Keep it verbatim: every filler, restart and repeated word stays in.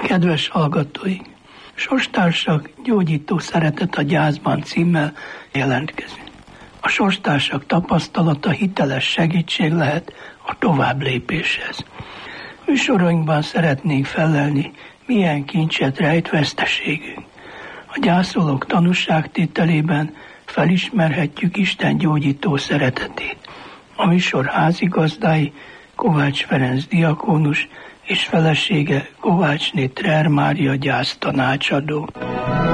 Kedves hallgatóink! Sorstársak, gyógyító szeretet a gyászban címmel jelentkezünk. A sorstársak tapasztalata hiteles segítség lehet a tovább lépéshez. Műsorainkban szeretnénk felelni, milyen kincset rejt veszteségünk. A gyászolók tanúságtételében felismerhetjük Isten gyógyító szeretetét. A műsor házigazdái Kovács Ferenc diakónus és felesége Kovácsné Trer Mária gyásztanácsadó.